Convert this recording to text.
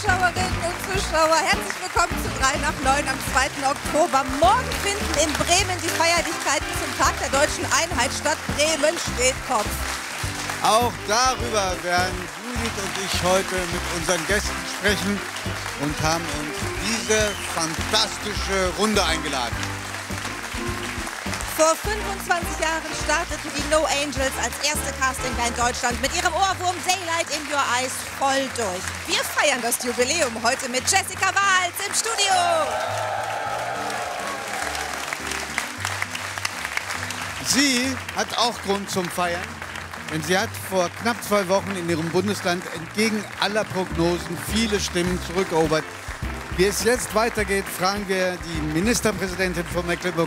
Zuschauerinnen und Zuschauer, herzlich willkommen zu 3 nach 9 am 2. Oktober. Morgen finden in Bremen die Feierlichkeiten zum Tag der deutschen Einheit statt. Bremen steht Kopf. Auch darüber werden Judith und ich heute mit unseren Gästen sprechen und haben uns diese fantastische Runde eingeladen. Vor 25 Jahren starteten die No Angels als erste Castingband Deutschland mit ihrem Ohrwurm Daylight in Your Eyes voll durch. Wir feiern das Jubiläum heute mit Jessica Wals im Studio. Sie hat auch Grund zum Feiern, denn sie hat vor knapp 2 Wochen in ihrem Bundesland entgegen aller Prognosen viele Stimmen zurückerobert. Wie es jetzt weitergeht, fragen wir die Ministerpräsidentin von Mecklenburg